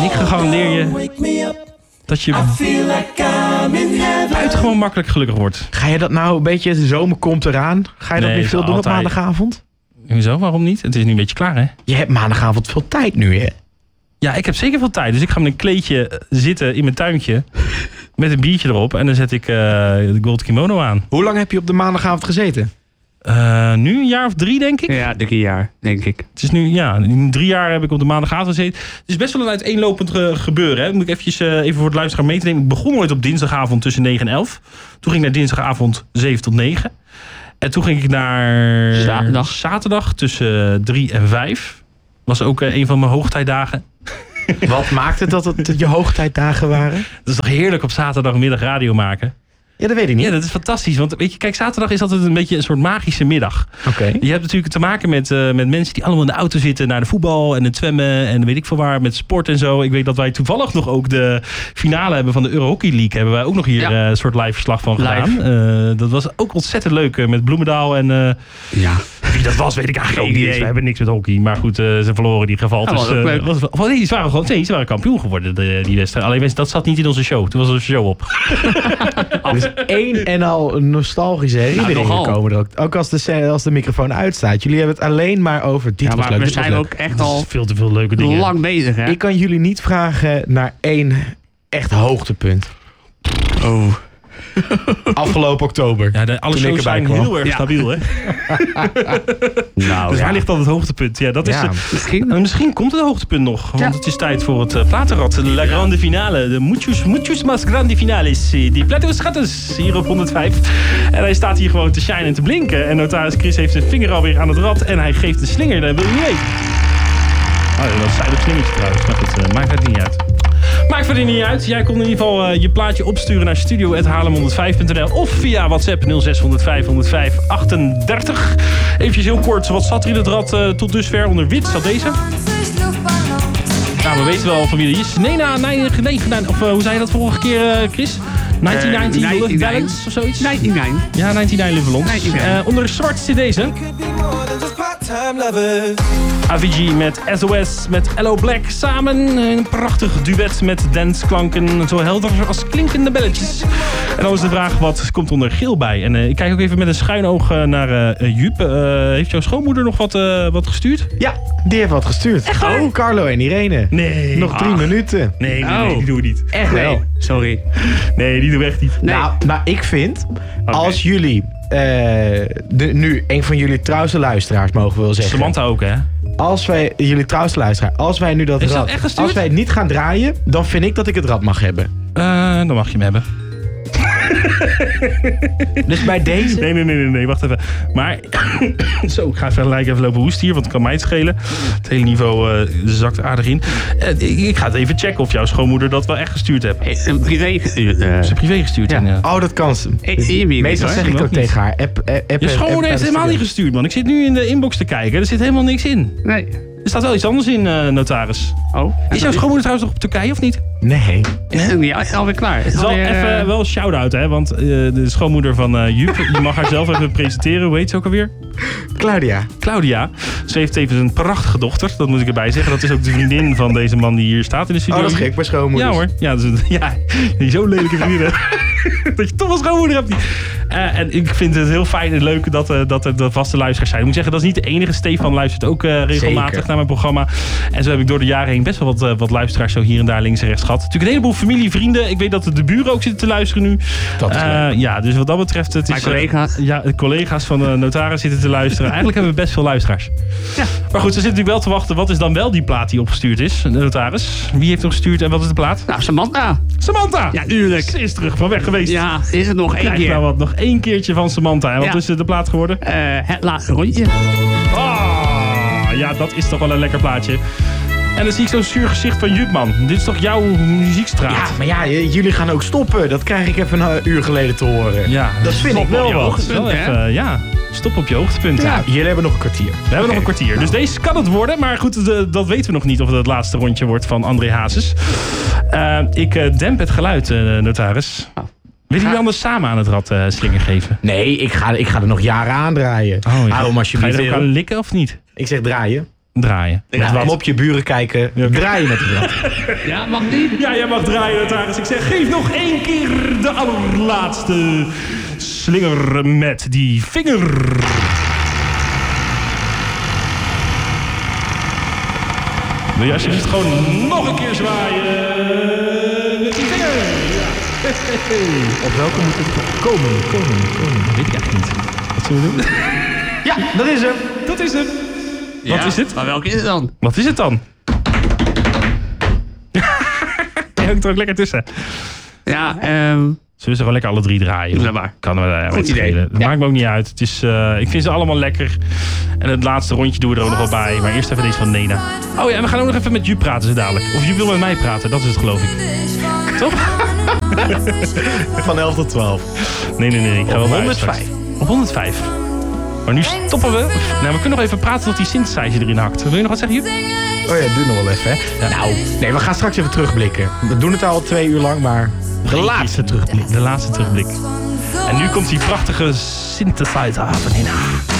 En ik garandeer je dat je buitengewoon makkelijk gelukkig wordt. Ga je dat nou een beetje, de zomer komt eraan? Ga je dat weer veel doen op maandagavond? Hoezo, waarom niet? Het is nu een beetje klaar, hè? Je hebt maandagavond veel tijd nu, hè? Ja, ik heb zeker veel tijd. Dus ik ga met een kleedje zitten in mijn tuintje. Met een biertje erop. En dan zet ik de Gold Kimono aan. Hoe lang heb je op de maandagavond gezeten? Nu een jaar of 3, denk ik. Ja, 3 jaar, denk ik. Het is nu, 3 jaar heb ik op de maandagavond gezeten. Het is best wel een uiteenlopend gebeuren. Hè? Moet ik eventjes, even voor het luisteraar mee te nemen. Ik begon ooit op dinsdagavond tussen 9 en 11. Toen ging ik naar dinsdagavond 7 tot 9. En toen ging ik naar zaterdag tussen 3 en 5. Was ook een van mijn hoogtijdagen. Wat maakte dat het je hoogtijdagen waren? Dat is toch heerlijk op zaterdagmiddag radio maken? Ja, dat weet ik niet. Ja, dat is fantastisch. Want weet je, kijk, zaterdag is altijd een beetje een soort magische middag. Okay. Je hebt natuurlijk te maken met mensen die allemaal in de auto zitten naar de voetbal en het zwemmen en weet ik veel waar, met sport en zo. Ik weet dat wij toevallig nog ook de finale hebben van de Euro Hockey League. Hebben wij ook nog hier een soort live verslag van gedaan. Dat was ook ontzettend leuk met Bloemendaal en wie dat was, weet ik eigenlijk ook niet. We hebben niks met hockey, maar goed, ze verloren die geval. Ze waren kampioen geworden, die wedstrijd. Alleen dat zat niet in onze show. Toen was onze show op. Dus een en al nostalgische herinneringen komen er ook. Ook als de microfoon uitstaat. Jullie hebben het alleen maar over dit was leuk. We zijn ook echt al veel te veel leuke dingen. Lang bezig, hè? Ik kan jullie niet vragen naar één echt hoogtepunt. Oh. Afgelopen oktober. Ja, alle shows zijn heel erg stabiel, hè? Dus waar ligt dan het hoogtepunt? Ja, dat is misschien komt het hoogtepunt nog. Want het is tijd voor het platenrad. La Grande Finale. De muchos más grande finales. Die Plateau Schattes hier op 105. En hij staat hier gewoon te shinen en te blinken. En notaris Chris heeft zijn vinger alweer aan het rad. En hij geeft een slinger. Dat wil je niet weten. Dat is een slingertje trouwens. Maar goed, maakt het niet uit. Maakt verder niet uit. Jij kon in ieder geval je plaatje opsturen naar studio@haarlem105.nl of via WhatsApp 0605 105 38. Even heel kort, wat zat er in het rad tot dusver? Onder wit zat deze. Nou, we weten wel van wie die is. Nena, of hoe zei je dat vorige keer, Chris? 1990 Live Balance of zoiets? 99. Ja, 99 Live Balance. Onder zwart zit deze. Avicii met SOS met Hello Black samen. Een prachtig duet met dansklanken. Zo helder als klinkende belletjes. En dan is de vraag, wat komt onder geel bij? En ik kijk ook even met een schuin oog naar Joep. Heeft jouw schoonmoeder nog wat gestuurd? Ja, die heeft wat gestuurd. Echt waar? Oh, Carlo en Irene. Nee. Nog 3 minuten. Nee, die doen we niet. Echt wel. Nee, sorry. Nee, die doen we echt niet. Nee. Nou, ik vind, als jullie nu een van jullie trouwste luisteraars mogen we wel zeggen. Samantha ook, hè? Als wij, jullie trouwste luisteraar, als wij nu dat rad, als wij het niet gaan draaien, dan vind ik dat ik het rad mag hebben. Dan mag je hem hebben. Dus bij deze? Nee, wacht even. Maar, zo, ik ga even lopen hoesten hier, want het kan mij het schelen. Het hele niveau zakt aardig in. Ik ga het even checken of jouw schoonmoeder dat wel echt gestuurd heeft. Een privé gestuurd. Ze heeft privé gestuurd. Ja. Oh, dat kan ze. Meestal zeg ik ook tegen haar. Je schoonmoeder heeft helemaal niet gestuurd, man. Ik zit nu in de inbox te kijken. Er zit helemaal niks in. Nee. Er staat wel iets anders in, notaris. Oh. Is jouw schoonmoeder trouwens nog op Turkije of niet? Nee. Ja, is alweer klaar. Het is wel even wel een shout-out, hè? Want de schoonmoeder van Joep, je mag haar zelf even presenteren. Hoe heet ze ook alweer? Claudia. Ze heeft even een prachtige dochter, dat moet ik erbij zeggen. Dat is ook de vriendin van deze man die hier staat in de studio. Oh, dat is gek bij schoonmoeders. Ja hoor. Ja, die zo'n lelijke vriendin. Dat je toch een schoonmoeder hebt. En ik vind het heel fijn en leuk dat er de vaste luisteraars zijn. Ik moet zeggen, dat is niet de enige. Stefan luistert ook regelmatig naar mijn programma. En zo heb ik door de jaren heen best wel wat luisteraars zo hier en daar links en rechts gehad. Natuurlijk een heleboel familie, vrienden. Ik weet dat de buren ook zitten te luisteren nu. Dat is leuk. Ja, dus wat dat betreft... Het is, mijn collega's. de collega's van de notaris zitten te luisteren. Eigenlijk hebben we best veel luisteraars. Ja. Maar goed, ze zitten natuurlijk wel te wachten. Wat is dan wel die plaat die opgestuurd is? De notaris. Wie heeft hem gestuurd en wat is de plaat? Nou, Samantha. Ja, tuurlijk. Ze is terug van weg geweest. Ja, is het nog 1 keer. Nou wat, nog 1 keertje van Samantha. En wat is de plaat geworden? Het laatste rondje. Ja, dat is toch wel een lekker plaatje. En dan zie ik zo'n zuur gezicht van Joep, man. Dit is toch jouw muziekstraat? Ja, maar ja, jullie gaan ook stoppen. Dat krijg ik even een uur geleden te horen. Ja, dat vind ik wel wat. Stop op je hoogtepunt. Ja, jullie hebben nog een kwartier. We hebben nog een kwartier. Dus deze kan het worden. Maar goed, dat weten we nog niet of het laatste rondje wordt van André Hazes. Ik demp het geluid, notaris. Willen jullie anders samen aan het rad slinger geven? Nee, ik ga er nog jaren aan draaien. Oh, ja. Hou hem alsjeblieft. Ga je er ook aan likken of niet? Ik zeg draaien. draaien. Kom op je buren kijken. Draaien met de blad. Ja, mag niet. Ja, jij mag draaien, notaris. Ik zeg, geef nog 1 keer de allerlaatste slinger met die vinger. Wil je alsjeblieft gewoon nog een keer zwaaien met die vinger? Ja. Op welke moet het komen? Dat weet ik eigenlijk niet. Wat zullen we doen? Ja, dat is hem. Dat is hem. Ja, Wat is het? Maar welke is het dan? Wat is het dan? Jij hangt er ook lekker tussen. Ja, Zullen we ze gewoon lekker alle 3 draaien? Doe dat maar. Kan me Goed wat idee. schelen. Dat maakt me ook niet uit. Het is, ik vind ze allemaal lekker. En het laatste rondje doen we er ook nog wel bij. Maar eerst even deze van Nena. Oh ja, en we gaan ook nog even met Jup praten zo dadelijk. Of Jup wil met mij praten, dat is het geloof ik. Toch? Van 11 tot 12. Nee. Ik ga wel bij 105. straks. Op 105. Maar nu stoppen we. Nou, we kunnen nog even praten tot die synthesizer erin hakt. Wil je nog wat zeggen, Jup? Oh ja, doe nog wel even, hè? Ja. Nou, nee, we gaan straks even terugblikken. We doen het al 2 uur lang, maar de laatste terugblik. De laatste terugblik. En nu komt die prachtige synthesizer van Nena.